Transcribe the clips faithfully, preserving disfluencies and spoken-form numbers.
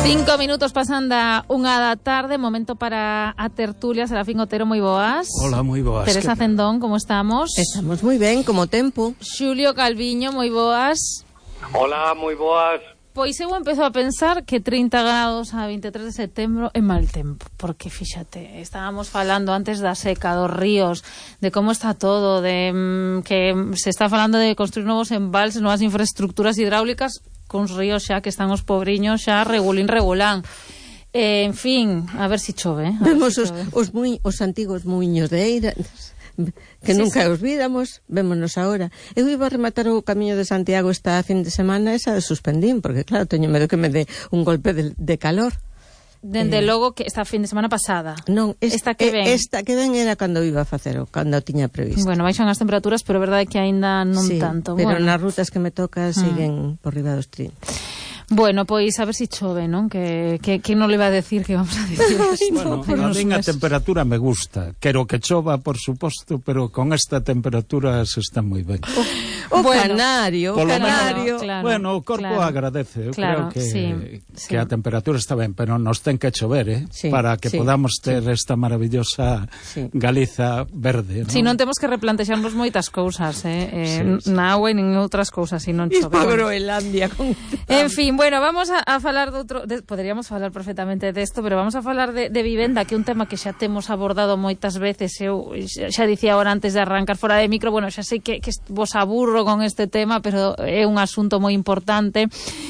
Cinco minutos pasando a unha da tarde, momento para a tertulia. Serafín Otero, moi boas. Hola, moi boas. Teresa Cendón, como estamos? Estamos moi ben, como tempo. Xulio Calviño, moi boas. Hola, moi boas. Pois eu empezo a pensar que trinta grados a veintitrés de setembro é mal tempo, porque fíxate, estábamos falando antes da seca, dos ríos, de como está todo, de mmm, que se está falando de construir novos embalses, novas infraestructuras hidráulicas, cuns ríos xa que están os pobriños xa regulín regulán. Eh, en fin, a ver si chove. Eh? Vemos si os, chove. os, muy, os antigos muiños de Eira, que sí, nunca sí. os vídamos, vémonos agora. Eu iba a rematar o Camiño de Santiago esta fin de semana, esa de suspendín, porque claro, teño medo que me dé un golpe de, de calor. Dende eh, logo que esta fin de semana pasada. Non, es, esta que ven. Esta que ven era cando iba a facelo, cando tiña previsto. Bueno, baixan as temperaturas, pero é verdade que aínda non sí, tanto. Pero bueno. nas rutas que me toca siguen mm. por riba dos trinta. Bueno, pois a ver si chove, non? Que, que, que non le va a decir que vamos a decir esto. Bueno, a mí a temperatura me gusta. Quero que chova, por suposto, pero con esta temperatura se está moi ben. O, o bueno, canario, o canario. Claro, bueno, o corpo claro, agradece. Eu claro, creo que, sí, que sí. a temperatura está ben, pero nos ten que chover, eh? Sí, para que sí, podamos ter sí. esta maravillosa sí. Galiza verde, non? Si non temos que replantexarnos moitas cousas, eh? eh sí, na agua e nin outras cousas, se non chove. E Groenlandia con... En fin, bueno, vamos a, a falar de outro, de, poderíamos falar perfectamente desto, pero vamos a falar de, de vivenda, que é un tema que xa temos abordado moitas veces. Eu xa dicía agora antes de arrancar fora de micro, bueno, xa sei que, que vos aburro con este tema, pero é un asunto moi importante.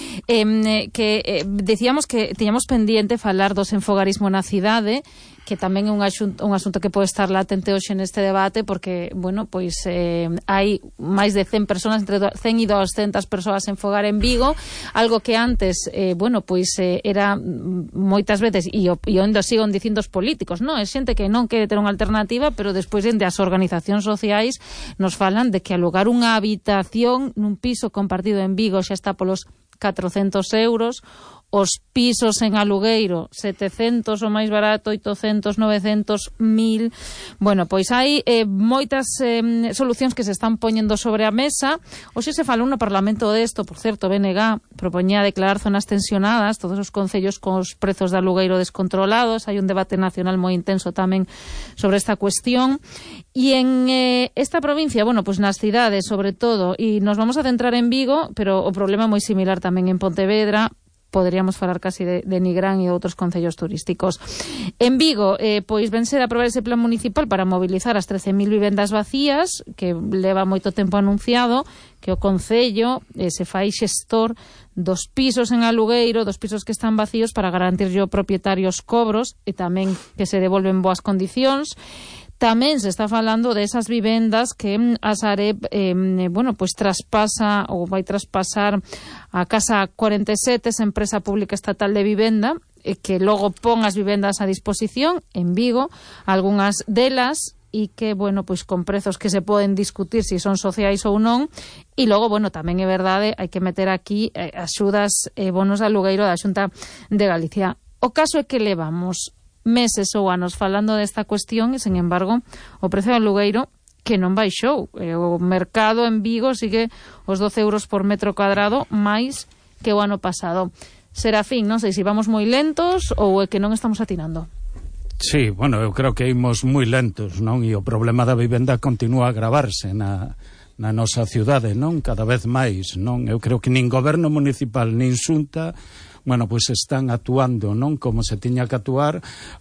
Eh, que eh, decíamos que tiñamos pendiente falar do senfogarismo na cidade, que tamén é un asunto, un asunto que pode estar latente hoxe neste debate, porque, bueno, pois eh, hai máis de cen persoas, entre cen e doscientas persoas en fogar en Vigo, algo que antes, eh, bueno, pois eh, era moitas veces, e, e onde sigon dicindo os políticos, non? É xente que non quere ter unha alternativa, pero despois dende as organizacións sociais nos falan de que alugar unha habitación nun piso compartido en Vigo xa está polos catrocentos euros, os pisos en alugueiro setecentos, o máis barato oitocentos, novecentos, mil. Bueno, pois hai eh, moitas eh, solucións que se están poñendo sobre a mesa. Hoxe se falou no Parlamento desto, por certo, B N G propoñía declarar zonas tensionadas, todos os concellos cos prezos de alugueiro descontrolados. Hai un debate nacional moi intenso tamén sobre esta cuestión. E en eh, esta provincia, bueno, pois nas cidades sobre todo, e nos vamos a centrar en Vigo, pero o problema é moi similar tamén en Pontevedra, poderíamos falar casi de, de Nigrán e outros concellos turísticos. En Vigo, eh, pois vense de aprobar ese plan municipal para mobilizar as trece mil vivendas vacías, que leva moito tempo anunciado, que o concello eh, se fai xestor dos pisos en alugueiro, dos pisos que están vacíos, para garantir yo propietarios cobros e tamén que se devolven boas condicións. Tamén se está falando de esas vivendas que a Sareb eh, bueno, pues traspasa ou vai traspasar a Casa cuarenta e sete, esa empresa pública estatal de vivenda, eh, que logo pon as vivendas a disposición en Vigo, algunhas delas, e que, bueno, pois con prezos que se poden discutir se si son sociais ou non. E logo, bueno, tamén é verdade, hai que meter aquí eh, axudas e eh, bonos de alugueiro da Xunta de Galicia. O caso é que levamos meses ou anos falando desta cuestión e, sen embargo, o prezo do alugueiro que non baixou. O mercado en Vigo sigue os doce euros por metro cuadrado máis que o ano pasado. Serafín, non sei se vamos moi lentos ou é que non estamos atinando. Sí, bueno, eu creo que imos moi lentos, non? E o problema da vivenda continúa a agravarse na, na nosa cidade, non? Cada vez máis, non? Eu creo que nin goberno municipal, nin xunta, bueno, pois están actuando, non, como se tiña que actuar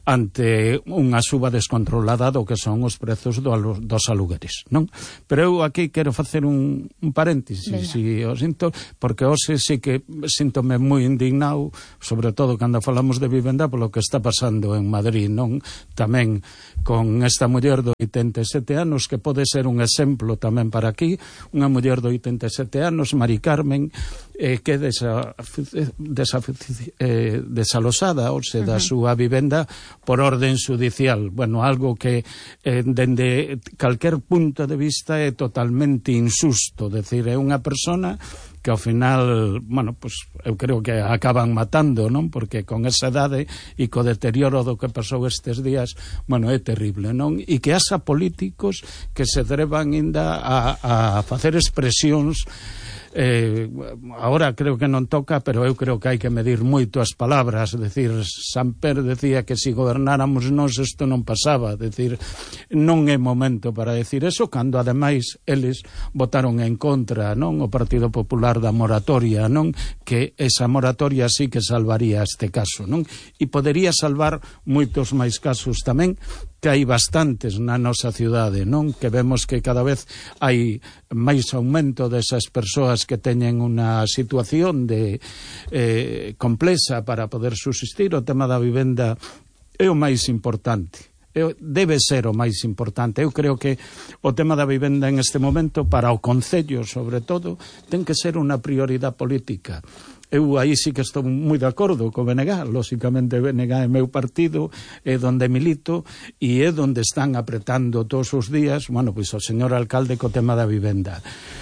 ante unha suba descontrolada do que son os prezos do, dos alugueres, non? Pero eu aquí quero facer un, un paréntesis, si o sinto, porque hoxe sí que síntome moi indignado, sobre todo cando falamos de vivenda, polo que está pasando en Madrid, non? Tamén con esta muller de oitenta e sete anos, que pode ser un exemplo tamén para aquí, unha muller de oitenta e sete anos, Mari Carmen, eh, que desa, desa Eh, desalosada, ou se, da uh-huh. súa vivenda por orden judicial. Bueno, algo que eh, dende calquer punto de vista é totalmente insusto, decir, é unha persona que ao final, bueno, pues eu creo que acaban matando, non? Porque con esa idade e co deterioro do que pasou estes días, bueno, é terrible, non? E que haxa políticos que se atrevan ainda a, a facer expresións eh, agora creo que non toca, pero eu creo que hai que medir moito as palabras, decir, Samper decía que se gobernáramos nós isto non pasaba, decir, non é momento para decir eso, cando ademais eles votaron en contra, non, o Partido Popular da moratoria, non, que esa moratoria sí que salvaría este caso, non, e podería salvar moitos máis casos tamén, que hai bastantes na nosa cidade, non? Que vemos que cada vez hai máis aumento desas persoas que teñen unha situación de eh, complexa para poder subsistir. O tema da vivenda é o máis importante. Eu, debe ser o máis importante. Eu creo que o tema da vivenda en este momento para o Concello, sobre todo, ten que ser unha prioridade política. Eu aí sí que estou moi de acordo co B N G, lóxicamente B N G é meu partido, é donde milito e é donde están apretando todos os días, bueno, pois o señor alcalde co tema da vivenda.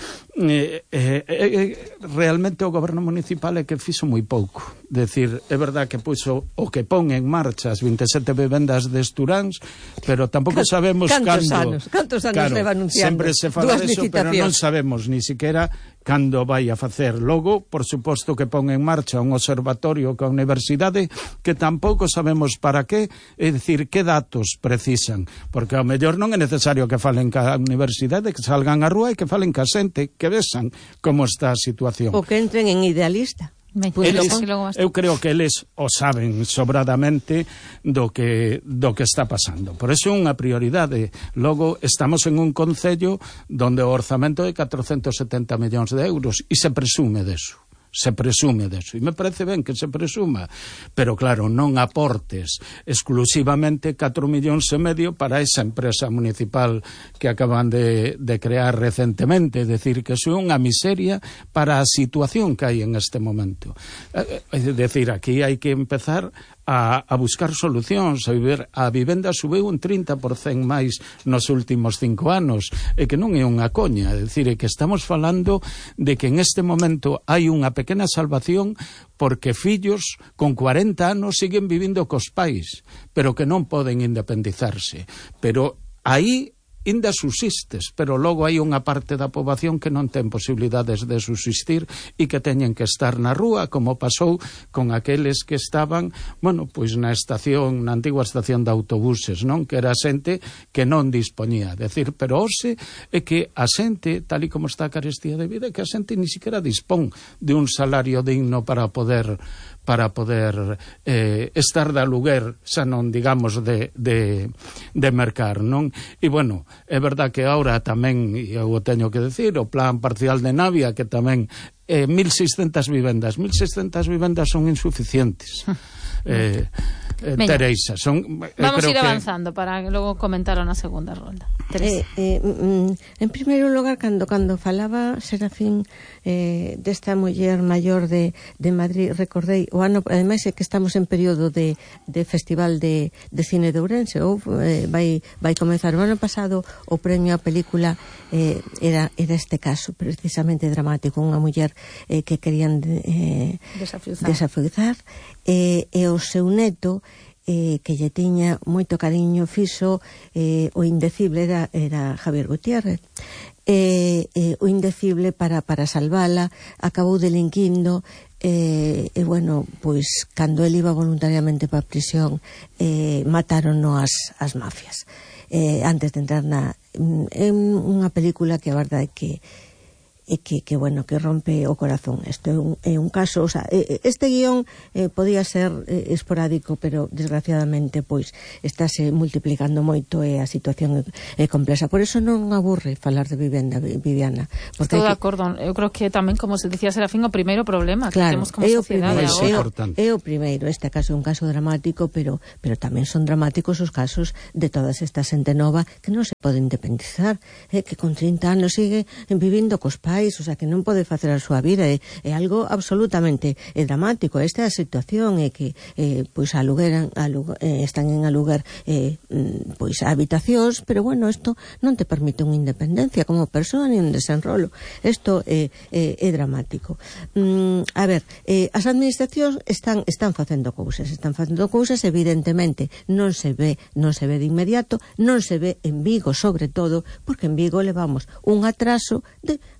Eh, eh, eh, realmente o goberno municipal é que fixo moi pouco. Decir, é verdad que puxo o que pon en marcha as veinte e sete vivendas de Esturáns, pero tampouco sabemos cantos cando. Anos, cantos anos claro, leva anunciando. Sempre se fala de eso, pero non sabemos ni siquiera cando vai a facer. Logo, por suposto que pon en marcha un observatorio coa universidade que tampouco sabemos para qué, é dicir, que datos precisan, porque ao mellor non é necesario que falen ca universidade, que salgan á rúa e que falen ca xente, que vexan como está a situación. O que entren en idealista. Pues eles, logo, eu creo que eles o saben sobradamente do que, do que está pasando. Por eso é unha prioridade. Logo, estamos en un concello donde o orzamento é catrocentos setenta millóns de euros e se presume deso. Se presume deso, e me parece ben que se presuma, pero claro, non aportes exclusivamente catro millóns e medio para esa empresa municipal que acaban de, de crear recentemente, é dicir, que iso é unha miseria para a situación que hai en este momento. É dicir, aquí hai que empezar a, a buscar solucións. A, viver, a vivenda subeu un trinta por cento máis nos últimos cinco anos, e que non é unha coña, é dicir, é que estamos falando de que en este momento hai unha pequena salvación porque fillos con cuarenta anos siguen vivindo cos pais, pero que non poden independizarse. Pero aí ainda subsistes, pero logo hai unha parte da poboación que non ten posibilidades de subsistir e que teñen que estar na rúa, como pasou con aqueles que estaban, bueno, pois na estación, na antigua estación de autobuses, non? Que era xente que non dispoñía. Decir, pero hoxe é que a xente, tal e como está a carestía de vida, que a xente ni siquiera dispón de un salario digno para poder para poder eh, estar de aluguer, xa non digamos de, de, de mercar, non? E, bueno, é verdad que agora tamén, e eu o teño que decir, o plan parcial de Navia, que tamén eh, mil seiscentas vivendas, mil seiscentas vivendas son insuficientes. eh, eh, Teresa, son, eh, vamos a ir que... avanzando para logo comentar na segunda ronda. Eh, eh, mm, en primeiro lugar, cando cando falaba Serafín eh, desta muller maior de, de Madrid, recordei o ano, ademais é que estamos en período de, de festival de, de cine de Ourense, ou eh, vai, vai comezar o ano pasado o premio á película eh, era, era este caso precisamente dramático, unha muller eh, que querían eh, desafiuzar, desafiuzar eh, e o seu neto Eh, que lle tiña moito cariño fixo eh, o indecible era, era Javier Gutiérrez eh, eh, o indecible para, para salvala, acabou delinquindo eh, e bueno, pois cando el iba voluntariamente para a prisión eh, mataron-no as, as mafias eh, antes de entrar na é unha película que a verdade é que e que, que bueno, que rompe o corazón. Isto é un, é un caso, o sea, este guión eh, podía ser eh, esporádico, pero desgraciadamente pois estáse multiplicando moito e a situación é, é complexa. Por eso non aburre falar de vivenda, Viviana. Estou de acordo. Eu creo que tamén, como se dicía Serafín, o primeiro problema que claro, temos como sociedade agora. É o primeiro, este caso é un caso dramático, pero pero tamén son dramáticos os casos de todas esta xente nova que non se pode independizar, eh, que con trinta anos sigue vivindo cos pais, o sea, que non pode facer a súa vida, é, é algo absolutamente é dramático. Esta é a situación, é que eh, pois alugueran, aluguer, eh, están en aluguer eh, pois habitacións, pero bueno, isto non te permite unha independencia como persoa ni un desenrolo. Isto é, é, é dramático. Mm, a ver, eh, as administracións están están facendo cousas, están facendo cousas, evidentemente non se ve, non se ve de inmediato, non se ve en Vigo, sobre todo, porque en Vigo levamos un atraso de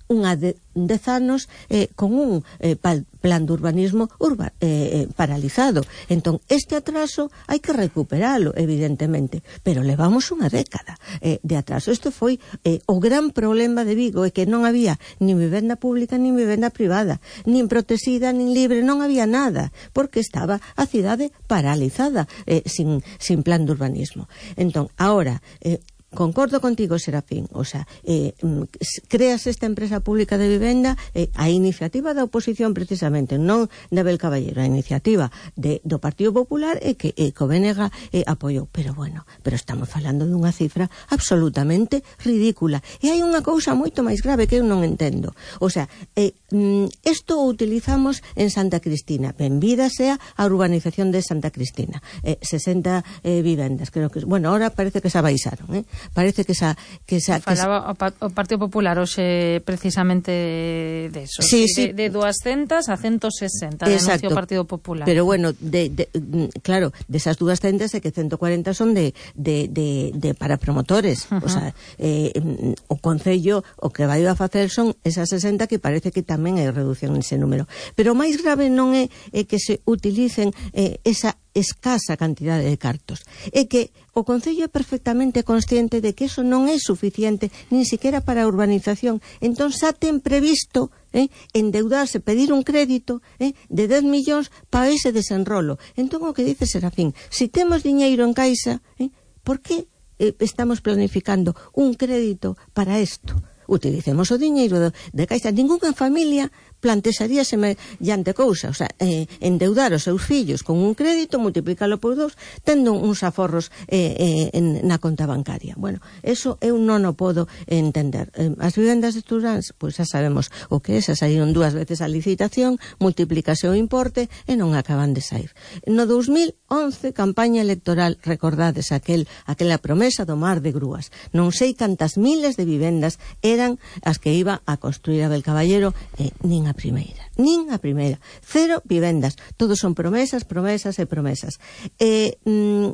unha de dez anos eh, con un eh, plan de urbanismo urba, eh, paralizado. Entón, este atraso hai que recuperalo, evidentemente, pero levamos unha década eh, de atraso. Isto foi eh, o gran problema de Vigo, é que non había nin vivenda pública, nin vivenda privada, nin protexida, nin libre, non había nada, porque estaba a cidade paralizada, eh, sin, sin plan de urbanismo. Entón, agora, eh, concordo contigo, Serafín, o sea, eh, creas esta empresa pública de vivenda, eh, a iniciativa da oposición precisamente, non de Abel Caballero, a iniciativa de, do Partido Popular e que eh, Covenega eh, apoiou, pero bueno, pero estamos falando dunha cifra absolutamente ridícula, e hai unha cousa moito máis grave que eu non entendo, o sea, eh, isto o utilizamos en Santa Cristina, benvida sea a urbanización de Santa Cristina, eh, sesenta eh, vivendas, creo que, bueno, ahora parece que se abaixaron, eh, parece que esa que esa falaba que sa... o Partido Popular hoxe precisamente de eso, sí, sí. de, de doscientas a ciento sesenta denunció o Partido Popular. Pero bueno, de, de, claro, desas doscientas é que ciento cuarenta son de, de, de, de para promotores, uh -huh. O sea, eh, o Concello o que vai a facer son esas sesenta que parece que tamén hai reducción nese número. Pero o máis grave non é, é que se utilicen eh, esa escasa cantidade de cartos, é que o Concello é perfectamente consciente de que eso non é suficiente nin siquiera para a urbanización, entón xa ten previsto eh, endeudarse, pedir un crédito eh, de dez millóns para ese desenrolo. Entón o que dice Serafín, si temos diñeiro en caixa, eh, por que eh, estamos planificando un crédito para isto? Utilicemos o diñeiro de, de caixa. Ninguna familia plantexaríase mediante cousa, o sea, eh, endeudar os seus fillos con un crédito, multiplicalo por dous, tendo uns aforros eh, eh, en, na conta bancaria. Bueno, eso eu non o podo entender. Eh, as vivendas de Esturáns, pois xa sabemos o que é, xa saíron dúas veces a licitación, multiplícase o importe e non acaban de sair. No dos mil once, campaña electoral, recordades aquel, aquela promesa do mar de grúas. Non sei cantas miles de vivendas eran as que iba a construir Abel Caballero, eh, nin a primeira, nin a primeira, cero vivendas, todos son promesas, promesas e promesas. Eh, mm,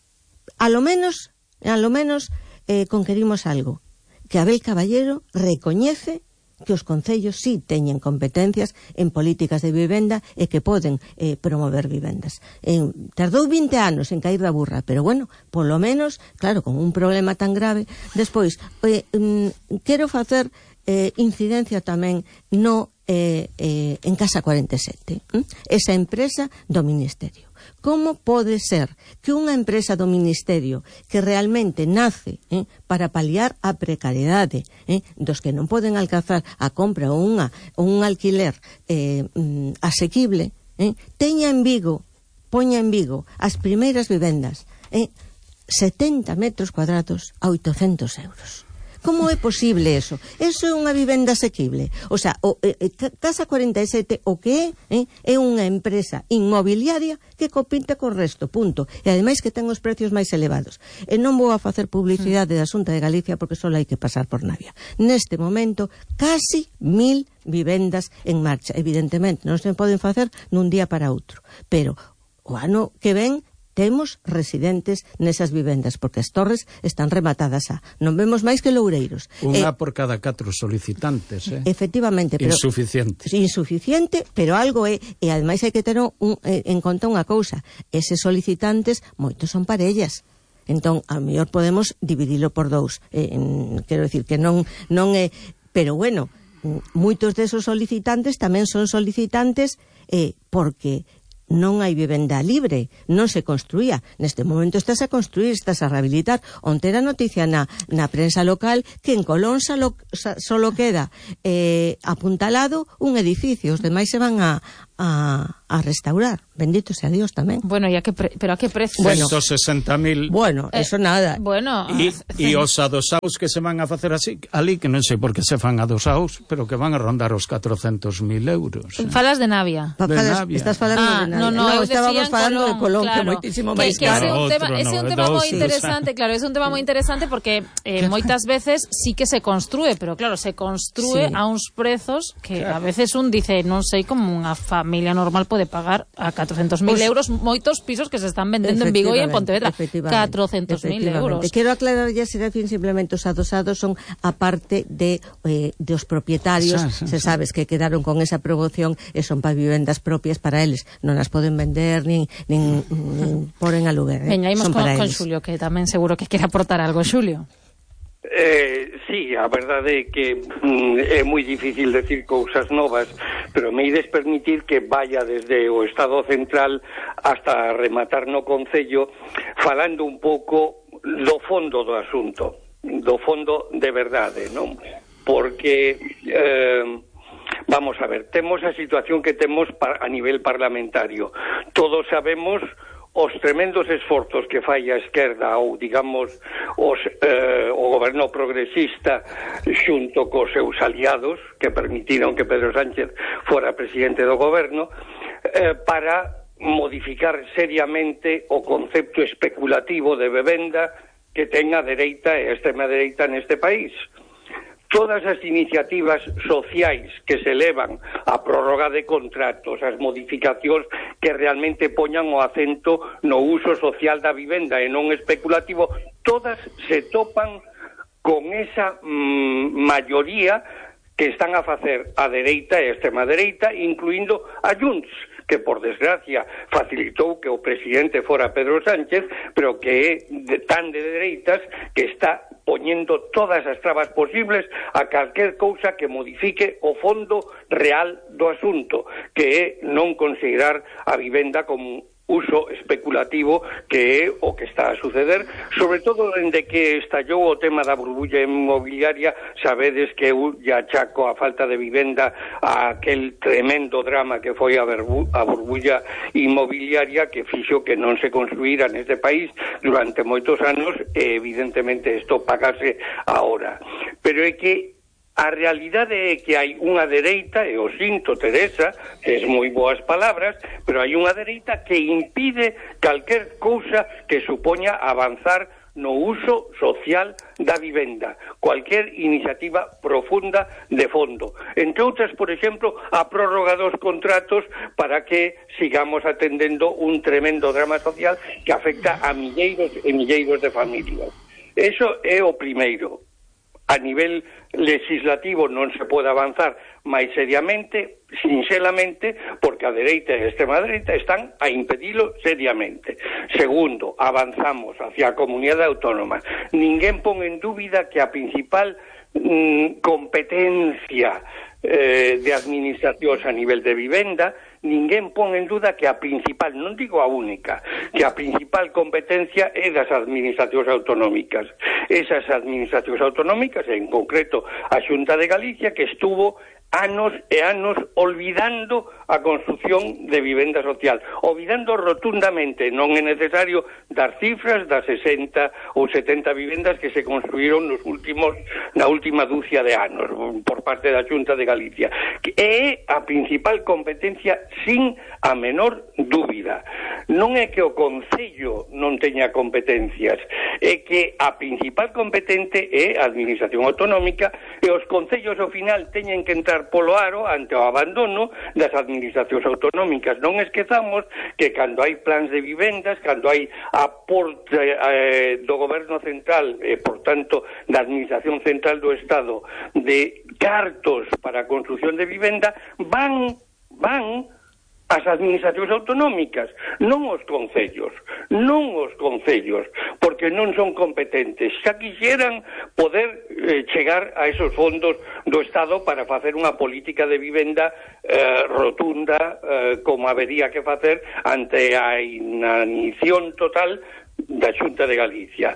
a lo menos, a lo menos eh, conquerimos algo, que Abel Caballero recoñece que os concellos sí teñen competencias en políticas de vivenda e que poden eh, promover vivendas. Eh, tardou vinte anos en cair da burra, pero bueno, polo menos, claro, con un problema tan grave. Despois, eh, mm, quero facer eh, incidencia tamén no eh, eh, en Casa cuarenta e sete, ¿eh? Esa empresa do Ministerio. Como pode ser que unha empresa do Ministerio que realmente nace eh, para paliar a precariedade eh, dos que non poden alcanzar a compra ou unha, un alquiler eh, mm, asequible, eh, teña en Vigo, poña en Vigo as primeiras vivendas, eh, setenta metros cuadrados a oitocentos euros? Como é posible eso? Eso é unha vivenda asequible. O sea, o, eh, Casa cuarenta e sete o que é, eh, é unha empresa inmobiliaria que compite co resto, punto. E ademais que ten os precios máis elevados. E non vou a facer publicidade da Xunta de Galicia porque só hai que pasar por Navia. Neste momento, casi mil vivendas en marcha. Evidentemente, non se poden facer nun día para outro. Pero o ano que ven temos residentes nesas vivendas, porque as torres están rematadas a. Non vemos máis que loureiros. Unha eh, por cada catro solicitantes, eh? Efectivamente. Pero, insuficiente. Insuficiente, pero algo é, e ademais hai que ter un, en conta unha cousa, eses solicitantes, moitos son parellas. Entón, a mellor podemos dividilo por dous. Eh, en, quero dicir que non, non é, pero bueno, moitos desos solicitantes tamén son solicitantes eh, porque non hai vivenda libre, non se construía. Neste momento estás a construir, estás a rehabilitar. Onte era noticia na, na prensa local que en Colón solo, solo queda eh, apuntalado un edificio, os demais se van a, a, a restaurar. Bendito sea Dios tamén. Bueno, y a que pre pero a que precio? Bueno, ciento sesenta mil. Bueno, eh, eso nada. Bueno, e, e os adosaos que se van a facer así, ali que non sei por que se fan adosaos, pero que van a rondar os catrocentos mil euros. Eh. Falas de Navia. De Falas, Navia. Estás falando ah, de Navia. No, no, no estábamos falando Colón, de Colón, claro, que é moitísimo que, máis que caro. Ese é un tema, Outro, ese é un no, tema moi dos, interesante, claro, ese é un tema moi interesante porque eh, moitas veces sí que se construe, pero claro, se construe sí. a uns prezos que claro. a veces un dice, non sei como unha fam familia normal pode pagar a catrocentos mil pues, euros moitos pisos que se están vendendo en Vigo e en Pontevedra. catrocentos mil euros. Quero aclarar ya, Serafín, simplemente os adosados son a parte de, eh, de os propietarios, sí, sí, se sabes que quedaron con esa promoción e son para vivendas propias para eles, non as poden vender nin, nin, nin poren a lugar. Eh? Veña, imos con, con Xulio, que tamén seguro que quere aportar algo. Xulio. Eh, sí, a verdade é que mm, é moi difícil decir cousas novas, pero me ides permitir que vaya desde o Estado Central hasta rematar no Concello falando un pouco do fondo do asunto, do fondo de verdade, non? Porque eh, vamos a ver, temos a situación que temos a nivel parlamentario. Todos sabemos os tremendos esforzos que fai a esquerda ou, digamos, os, eh, o goberno progresista xunto cos seus aliados que permitiron que Pedro Sánchez fora presidente do goberno eh, para modificar seriamente o concepto especulativo de vivenda que ten a dereita e a extrema dereita neste país. Todas as iniciativas sociais que se levan a prórroga de contratos, as modificacións que realmente poñan o acento no uso social da vivenda e non especulativo, todas se topan con esa mm, maioría que están a facer a dereita e a extrema dereita, incluindo a Junts, que por desgracia facilitou que o presidente fora Pedro Sánchez, pero que é de, tan de dereitas que está poñendo todas as trabas posibles a calquer cousa que modifique o fondo real do asunto, que é non considerar a vivenda como uso especulativo, que é o que está a suceder, sobre todo dende que estallou o tema da burbulla inmobiliaria. Sabedes que eu ya achaco a falta de vivenda a aquel tremendo drama que foi a, verbu a burbulla inmobiliaria que fixo que non se construíra neste país durante moitos anos e evidentemente isto pagase ahora. Pero é que a realidade é que hai unha dereita, e o sinto, Teresa, que es moi boas palabras, pero hai unha dereita que impide calquer cousa que supoña avanzar no uso social da vivenda, cualquier iniciativa profunda de fondo. Entre outras, por exemplo, a prórroga dos contratos para que sigamos atendendo un tremendo drama social que afecta a milleiros e milleiros de familias. Eso é o primeiro. A nivel legislativo non se pode avanzar máis seriamente, sinceramente, porque a dereita e a extrema dereita están a impedilo seriamente. Segundo, avanzamos hacia a comunidade autónoma. Ninguén pon en dúbida que a principal mm, competencia eh, de administracións a nivel de vivenda, ninguén pon en duda que a principal, non digo a única, que a principal competencia é das administracións autonómicas. Esas administracións autonómicas, en concreto a Xunta de Galicia, que estuvo anos e anos olvidando a construción de vivenda social, olvidando rotundamente. Non é necesario dar cifras das sesenta ou setenta vivendas que se construíron nos últimos na última dúcia de anos por parte da Xunta de Galicia, que é a principal competencia sin a menor dúbida. Non é que o Concello non teña competencias, é que a principal competente é a Administración Autonómica e os concellos ao final teñen que entrar polo aro ante o abandono das administracións autonómicas. Non esquezamos que cando hai plans de vivendas, cando hai aporte eh, do goberno central e, por tanto, da administración central do Estado de cartos para a construción de vivenda, van, van as administracións autonómicas, non os concellos, non os concellos, porque non son competentes. Xa quixeran poder eh, chegar a esos fondos do Estado para facer unha política de vivenda eh, rotunda, eh, como habería que facer ante a inanición total da Xunta de Galicia.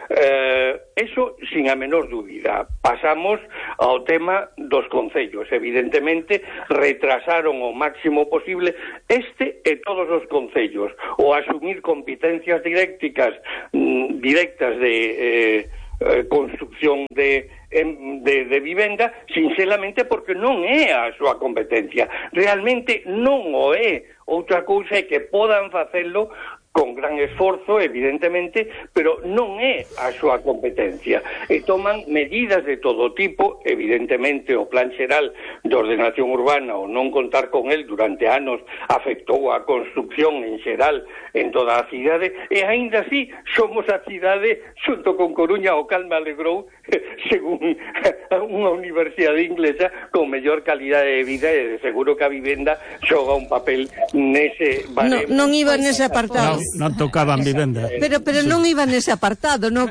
Eh, eso sin a menor dúbida. Pasamos ao tema dos concellos. Evidentemente, retrasaron o máximo posible este e todos os concellos, o asumir competencias directas, mm, directas de eh, eh, construcción de De, de vivenda, sinceramente porque non é a súa competencia. Realmente non o é. Outra cousa é que podan facelo con gran esforzo, evidentemente, pero non é a súa competencia. E toman medidas de todo tipo, evidentemente o Plan Xeral de Ordenación Urbana, o non contar con el durante anos, afectou a construcción en xeral en toda a cidade, e aínda así somos a cidade, xunto con Coruña, o cal me alegrou, según unha universidade inglesa, con mellor calidade de vida, e seguro que a vivenda xoga un papel nese baremo. No, non iba nese apartado. No, non tocaban vivenda. Pero pero sí. Non iba nese apartado, non.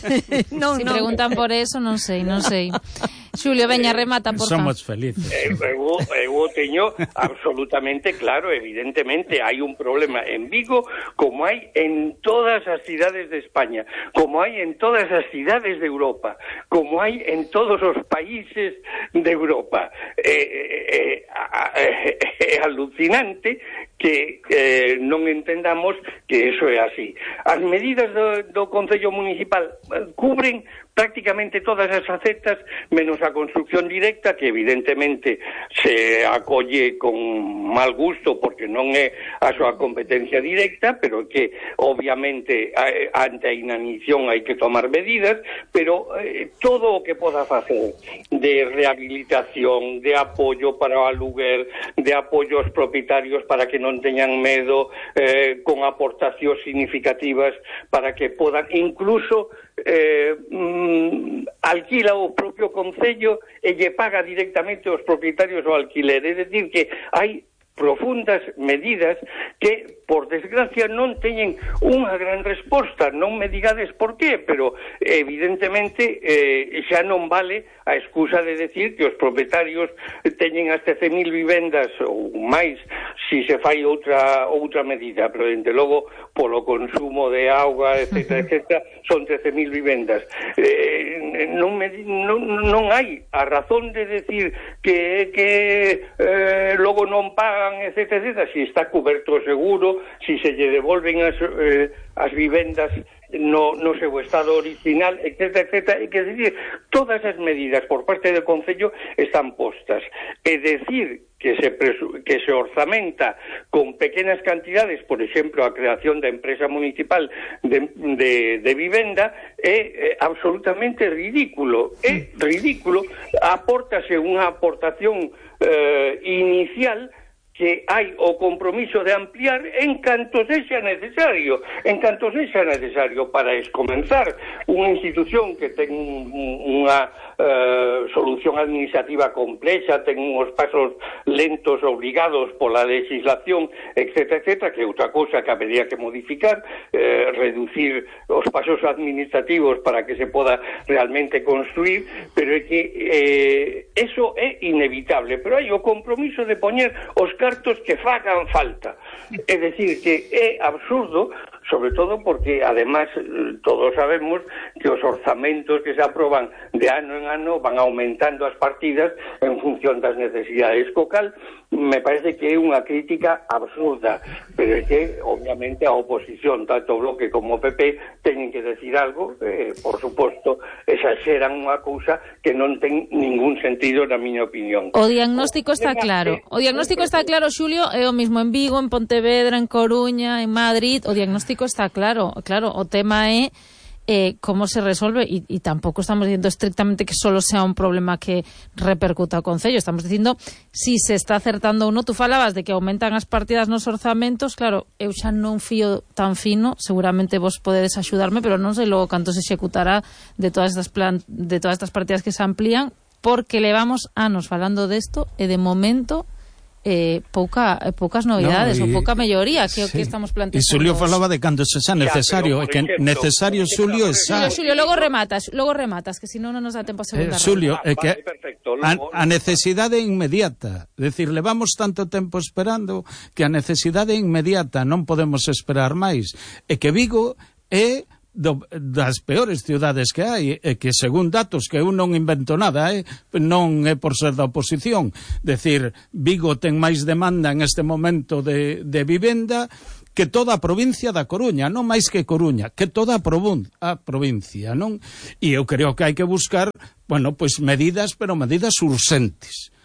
non, si non. preguntan por eso, non sei, non sei. Xulio, veña, remata, por favor. Somos felices. Eh, eu, eu teño absolutamente claro, evidentemente, hai un problema en Vigo, como hai en todas as cidades de España, como hai en todas as cidades de Europa, como hai en todos os países de Europa. É eh, eh, eh, eh, alucinante que eh, non entendamos que eso é así. As medidas do, do Concello Municipal cubren prácticamente todas as facetas, menos a construcción directa, que evidentemente se acolle con mal gusto porque non é a súa competencia directa, pero que obviamente ante a inanición hai que tomar medidas, pero eh, todo o que poda facer de rehabilitación, de apoio para o aluguer, de apoio aos propietarios para que non teñan medo, eh, con aportacións significativas para que podan incluso eh, mm, alquila o propio Concello e lle paga directamente aos propietarios o alquiler. É dicir, que hai profundas medidas que, por desgracia, non teñen unha gran resposta. Non me digades por qué, pero evidentemente eh, xa non vale a excusa de decir que os propietarios teñen as trece mil vivendas ou máis si se fai outra outra medida, pero dende logo polo consumo de auga, etcétera, etcétera, son trece mil vivendas. Eh, non, me, non, non hai a razón de decir que, que eh, logo non pagan, etcétera, etcétera, si está coberto o seguro, si se lle devolven as, eh, as vivendas no, no seu estado original, etcétera, etcétera, e que decir, todas as medidas por parte do Concello están postas. É decir, que se, presu que se orzamenta con pequenas cantidades, por exemplo, a creación da empresa municipal de, de, de vivenda, é, é absolutamente ridículo. É ridículo. Aportase unha aportación eh, inicial que hai o compromiso de ampliar en canto sexa necesario, en canto sexa necesario para escomenzar unha institución que ten unha uh, solución administrativa complexa, ten uns pasos lentos obrigados pola legislación, etcétera, etcétera, que é outra cousa que habería que modificar, eh, reducir os pasos administrativos para que se poda realmente construir, pero é que eh, eso é inevitable, pero hai o compromiso de poñer os cartos que fagan falta. É dicir, que é absurdo, sobre todo porque, además, todos sabemos que os orzamentos que se aproban de ano en ano van aumentando as partidas en función das necesidades. Co cal, me parece que é unha crítica absurda, pero é que, obviamente, a oposición, tanto o Bloque como o P P, teñen que decir algo, eh, por suposto, exageran unha cousa que non ten ningún sentido, na miña opinión. O diagnóstico está claro. O diagnóstico está claro, Xulio, é o mismo en Vigo, en Pontevedra, en Coruña, en Madrid. O diagnóstico está claro. Claro, o tema é Eh, como se resolve, e, e tampouco estamos dicindo estrictamente que solo sea un problema que repercuta ao Concello, estamos dicindo si se está acertando ou non. Tú falabas de que aumentan as partidas nos orzamentos, claro, eu xa non fío tan fino, seguramente vos podedes axudarme, pero non sei logo canto se executará de todas estas plan de todas estas partidas que se amplían, porque levamos anos falando desto e de momento Eh, pouca, eh, poucas novidades, no, y, ou pouca melloría que o sí. que estamos planteando. E Xulio falaba de cando se xa necesario, e que ejemplo, necesario Xulio é xa. Xulio, logo rematas, logo rematas, que si non non nos dá tempo a segunda. Eh, Xulio, é que vale, perfecto, a, a necesidade inmediata, decir, levamos tanto tempo esperando que a necesidade inmediata non podemos esperar máis, e que Vigo é Do, das peores ciudades que hai, e que según datos que eu non invento nada, eh, non é por ser da oposición, decir, Vigo ten máis demanda en este momento de, de vivenda que toda a provincia da Coruña, non máis que Coruña, que toda a, a provincia, non? E eu creo que hai que buscar, bueno, pois medidas, pero medidas urxentes.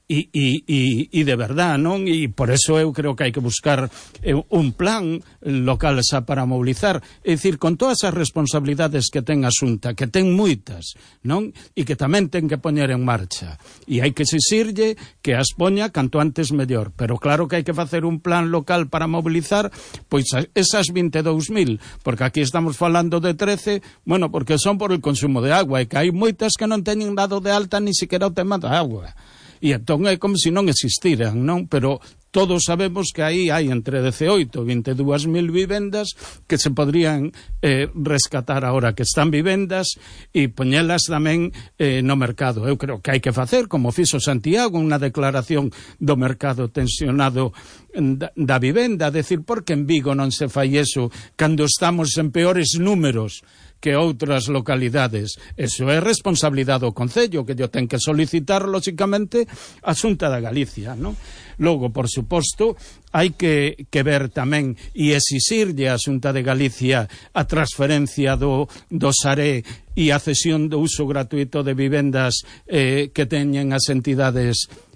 e, e, e, e de verdad, non? E por eso eu creo que hai que buscar eh, un plan local xa para mobilizar, é dicir, con todas as responsabilidades que ten a Xunta, que ten moitas, non? E que tamén ten que poñer en marcha, e hai que exixirlle que as poña canto antes mellor, pero claro que hai que facer un plan local para mobilizar pois esas vinte e dous mil, porque aquí estamos falando de trece, bueno, porque son por el consumo de agua, e que hai moitas que non teñen dado de alta ni siquiera o tema da agua. E entón é como se non existiran, non? Pero todos sabemos que aí hai entre dezaoito e vinte e dúas mil vivendas que se podrían eh, rescatar ahora que están vivendas e poñelas tamén eh, no mercado. Eu creo que hai que facer, como fixo Santiago, unha declaración do mercado tensionado da, da vivenda, decir, porque en Vigo non se fai eso cando estamos en peores números que outras localidades. Eso é responsabilidade do Concello, que yo ten que solicitar, lóxicamente, a Xunta da Galicia, non? Logo, por suposto, hai que, que ver tamén e exixirlle a Xunta de Galicia a transferencia do, do Saré e a cesión do uso gratuito de vivendas eh, que teñen as entidades